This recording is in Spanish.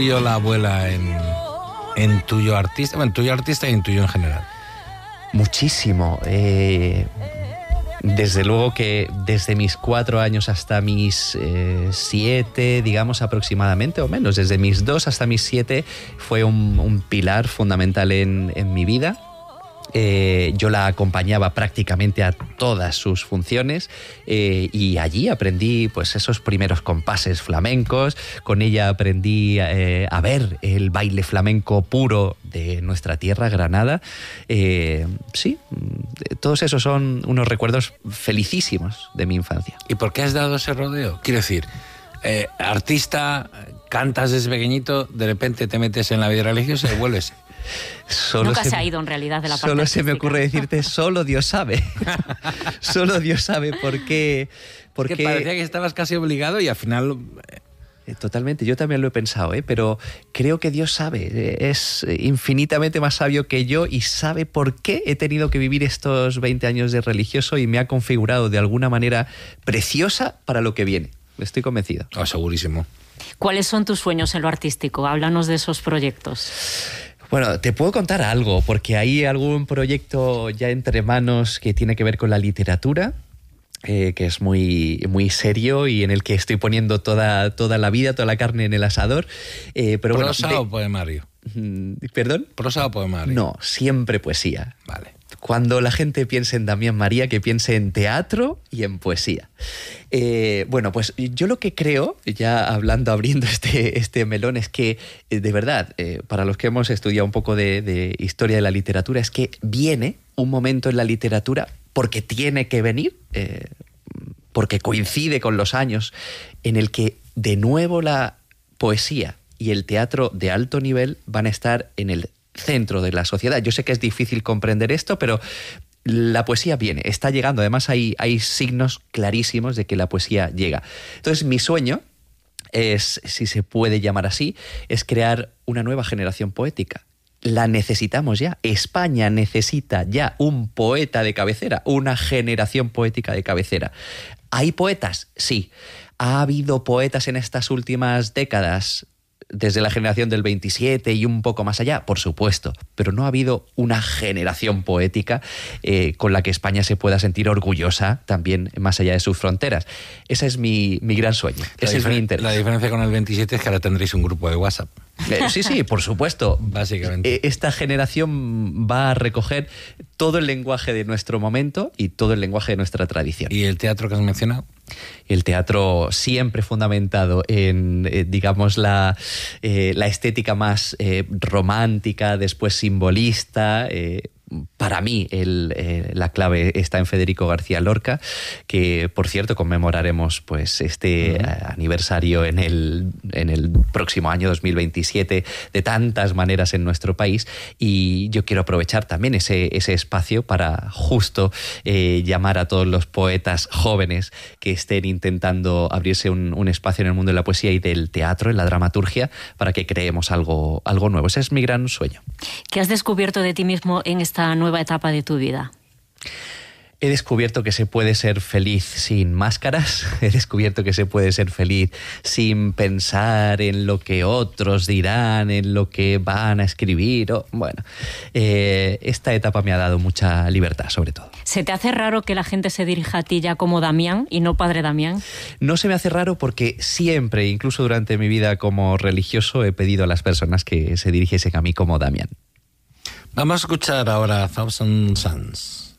La abuela en tuyo artista, bueno, en tuyo artista y en tuyo en general. Muchísimo. Desde luego que desde mis 4 años hasta mis 7, digamos aproximadamente, o menos, desde mis 2 hasta mis 7 fue un pilar fundamental en mi vida. Yo la acompañaba prácticamente a todas sus funciones y allí aprendí pues esos primeros compases flamencos. Con ella aprendí a ver el baile flamenco puro de nuestra tierra, Granada. Sí, todos esos son unos recuerdos felicísimos de mi infancia. ¿Y por qué has dado ese rodeo? Quiero decir, artista, cantas desde pequeñito, de repente te metes en la vida religiosa y vuelves. Nunca se ha ido en realidad de la parte Solo artística. se me ocurre decirte, solo Dios sabe. Solo Dios sabe por qué. Porque parecía que estabas casi obligado y al final... Totalmente, yo también lo he pensado, pero creo que Dios sabe, es infinitamente más sabio que yo y sabe por qué he tenido que vivir estos 20 años de religioso y me ha configurado de alguna manera preciosa para lo que viene. Estoy convencido. Oh, segurísimo. ¿Cuáles son tus sueños en lo artístico? Háblanos de esos proyectos. Bueno, te puedo contar algo, porque hay algún proyecto ya entre manos que tiene que ver con la literatura, que es muy, muy serio y en el que estoy poniendo toda la vida, toda la carne en el asador. Pero ¿Prosa bueno, o poemario? ¿Perdón? ¿Prosa o poemario? No, siempre poesía. Vale. Cuando la gente piense en Damián María, que piense en teatro y en poesía. Bueno, pues yo lo que creo, ya abriendo este melón, es que, de verdad, para los que hemos estudiado un poco de historia de la literatura, es que viene un momento en la literatura, porque tiene que venir, porque coincide con los años, en el que de nuevo la poesía y el teatro de alto nivel van a estar en el centro de la sociedad. Yo sé que es difícil comprender esto, pero la poesía viene, está llegando. Además hay signos clarísimos de que la poesía llega. Entonces mi sueño es, si se puede llamar así, es crear una nueva generación poética. La necesitamos ya. España necesita ya un poeta de cabecera, una generación poética de cabecera. ¿Hay poetas? Sí. ¿Ha habido poetas en estas últimas décadas? Desde la generación del 27 y un poco más allá, por supuesto, pero no ha habido una generación poética con la que España se pueda sentir orgullosa también más allá de sus fronteras. Ese es mi gran sueño, ese es mi interés. La diferencia con el 27 es que ahora tendréis un grupo de WhatsApp. Sí, por supuesto. Básicamente. Esta generación va a recoger todo el lenguaje de nuestro momento y todo el lenguaje de nuestra tradición. ¿Y el teatro que has mencionado? El teatro siempre fundamentado en, digamos, la estética más romántica, después simbolista. Para mí la clave está en Federico García Lorca, que por cierto conmemoraremos pues aniversario en el próximo año 2027 de tantas maneras en nuestro país, y yo quiero aprovechar también ese espacio para justo llamar a todos los poetas jóvenes que estén intentando abrirse un espacio en el mundo de la poesía y del teatro, en la dramaturgia, para que creemos algo nuevo. Ese es mi gran sueño. ¿Qué has descubierto de ti mismo en esta nueva etapa de tu vida? He descubierto que se puede ser feliz sin máscaras, he descubierto que se puede ser feliz sin pensar en lo que otros dirán, en lo que van a escribir. Bueno, esta etapa me ha dado mucha libertad, sobre todo. ¿Se te hace raro que la gente se dirija a ti ya como Damián y no Padre Damián? No se me hace raro porque siempre, incluso durante mi vida como religioso, he pedido a las personas que se dirigiesen a mí como Damián. Vamos a escuchar ahora Thousand Suns.